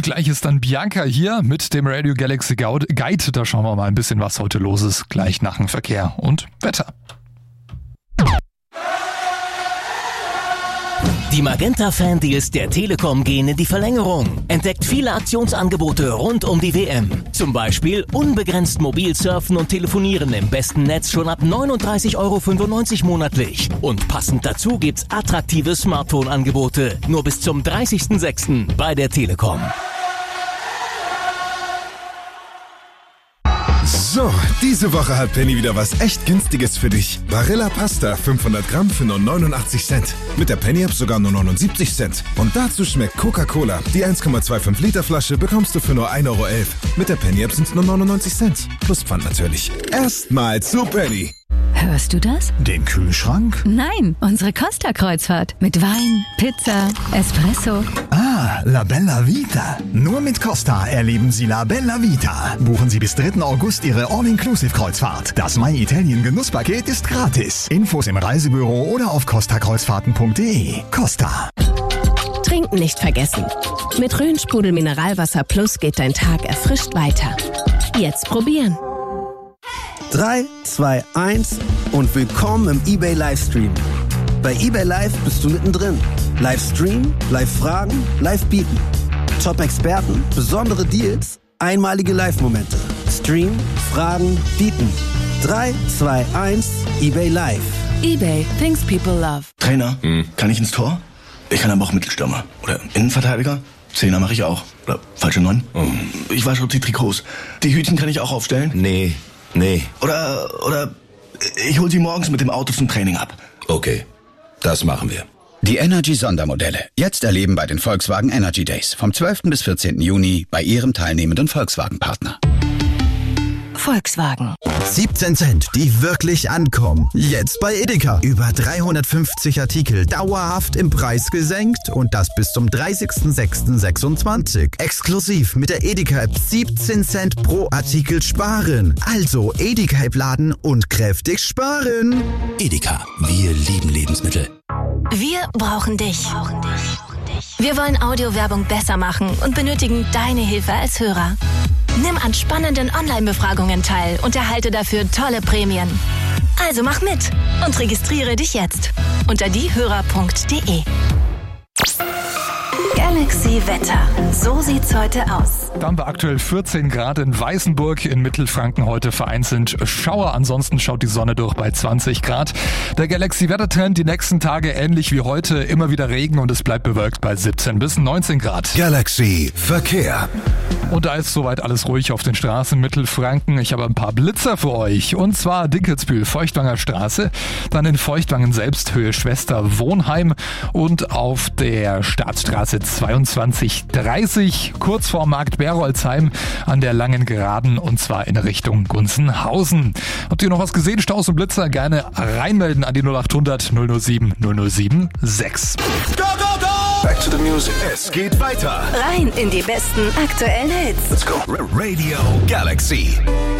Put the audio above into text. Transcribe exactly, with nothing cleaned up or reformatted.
gleich ist dann Bianca hier mit dem Radio Galaxy Guide. Da schauen wir mal ein bisschen, was heute los ist, gleich nach dem Verkehr und Wetter. Die Magenta-Fan-Deals der Telekom gehen in die Verlängerung. Entdeckt viele Aktionsangebote rund um die W M. Zum Beispiel unbegrenzt mobil surfen und telefonieren im besten Netz schon ab neununddreißig Euro fünfundneunzig monatlich. Und passend dazu gibt's attraktive Smartphone-Angebote. Nur bis zum dreißigsten sechsten bei der Telekom. So, diese Woche hat Penny wieder was echt Günstiges für dich. Barilla Pasta fünfhundert Gramm für nur neunundachtzig Cent. Mit der Penny-App sogar nur neunundsiebzig Cent. Und dazu schmeckt Coca-Cola. Die eins Komma fünfundzwanzig Liter Flasche bekommst du für nur ein Euro elf. Mit der Penny-App sind es nur neunundneunzig Cent. Plus Pfand natürlich. Erstmal zu Penny. Hörst du das? Den Kühlschrank? Nein, unsere Costa-Kreuzfahrt. Mit Wein, Pizza, Espresso. Ah, La Bella Vita. Nur mit Costa erleben Sie La Bella Vita. Buchen Sie bis dritten August Ihre All-Inclusive-Kreuzfahrt. Das My Italien Genusspaket ist gratis. Infos im Reisebüro oder auf costa kreuzfahrten punkt de. Costa. Trinken nicht vergessen. Mit Rhön-Sprudel Mineralwasser Plus geht dein Tag erfrischt weiter. Jetzt probieren. drei, zwei, eins und willkommen im eBay Livestream. Bei eBay Live bist du mittendrin. Livestream, Live-Fragen, Live-Bieten. Top-Experten, besondere Deals, einmalige Live-Momente. Stream, Fragen, Bieten. drei, zwei, eins, eBay Live. eBay, things people love. Trainer, hm. kann ich ins Tor? Ich kann aber auch Mittelstürmer. Oder Innenverteidiger. Zehner mache ich auch. Oder falsche Neun. Oh. Ich wasche die Trikots. Die Hütchen kann ich auch aufstellen? Nee. Nee. Oder, oder ich hol sie morgens mit dem Auto zum Training ab. Okay, das machen wir. Die Energy-Sondermodelle. Jetzt erleben bei den Volkswagen Energy Days. Vom zwölften bis vierzehnten Juni bei Ihrem teilnehmenden Volkswagen-Partner. Volkswagen. siebzehn Cent, die wirklich ankommen. Jetzt bei Edeka. Über dreihundertfünfzig Artikel dauerhaft im Preis gesenkt und das bis zum dreißigsten sechsten sechsundzwanzig. Exklusiv mit der Edeka-App siebzehn Cent pro Artikel sparen. Also Edeka-App laden und kräftig sparen. Edeka, wir lieben Lebensmittel. Wir brauchen dich. Wir wollen Audiowerbung besser machen und benötigen deine Hilfe als Hörer. Nimm an spannenden Online-Befragungen teil und erhalte dafür tolle Prämien. Also mach mit und registriere dich jetzt unter diehörer punkt de. Galaxy Wetter. So sieht's heute aus. Da haben wir aktuell vierzehn Grad in Weißenburg, in Mittelfranken heute vereinzelt Schauer. Ansonsten schaut die Sonne durch bei zwanzig Grad. Der Galaxy-Wettertrend die nächsten Tage ähnlich wie heute. Immer wieder Regen und es bleibt bewölkt bei siebzehn bis neunzehn Grad. Galaxy Verkehr. Und da ist soweit alles ruhig auf den Straßen Mittelfranken. Ich habe ein paar Blitzer für euch. Und zwar Dinkelsbühl, Feuchtwanger Straße. Dann in Feuchtwangen selbst, Höhe Schwester Wohnheim. Und auf der Staatsstraße zweiundzwanzig dreißig, kurz vor Markt Berolzheim an der Langen Geraden, und zwar in Richtung Gunzenhausen. Habt ihr noch was gesehen? Staus und Blitzer gerne reinmelden an die null acht hundert null null sieben null null sieben sechs. Go, go, go! Back to the music. Es geht weiter. Rein in die besten aktuellen Hits. Let's go. Radio Galaxy.